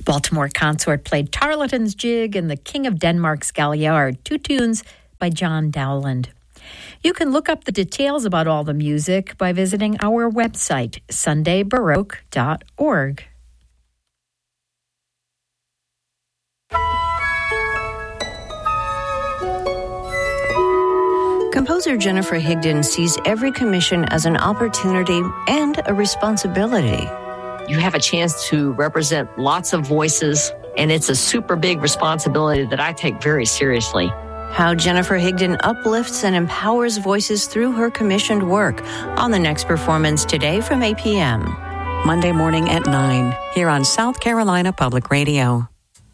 Baltimore Consort played Tarleton's Jig and the King of Denmark's Galliard, two tunes by John Dowland. You can look up the details about all the music by visiting our website, sundaybaroque.org. Composer Jennifer Higdon sees every commission as an opportunity and a responsibility. You have a chance to represent lots of voices, and it's a super big responsibility that I take very seriously. How Jennifer Higdon uplifts and empowers voices through her commissioned work on the next performance today from 8 p.m. Monday morning at 9, here on South Carolina Public Radio.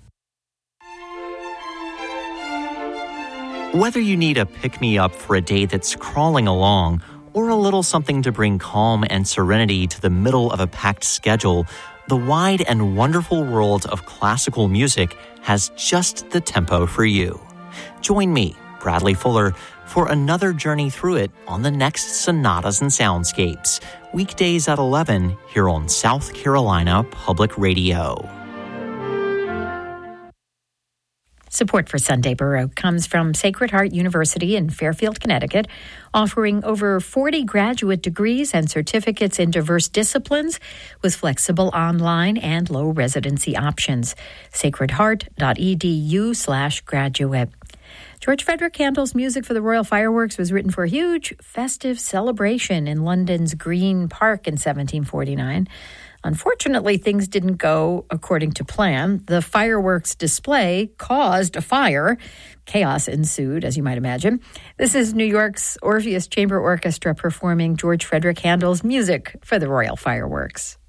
Whether you need a pick-me-up for a day that's crawling along, or a little something to bring calm and serenity to the middle of a packed schedule, the wide and wonderful world of classical music has just the tempo for you. Join me, Bradley Fuller, for another journey through it on the next Sonatas and Soundscapes, weekdays at 11 here on South Carolina Public Radio. Support for Sunday Baroque comes from Sacred Heart University in Fairfield, Connecticut, offering over 40 graduate degrees and certificates in diverse disciplines with flexible online and low residency options. sacredheart.edu/graduate. George Frederick Handel's music for the Royal Fireworks was written for a huge festive celebration in London's Green Park in 1749. Unfortunately, things didn't go according to plan. The fireworks display caused a fire. Chaos ensued, as you might imagine. This is New York's Orpheus Chamber Orchestra performing George Frederick Handel's music for the Royal Fireworks.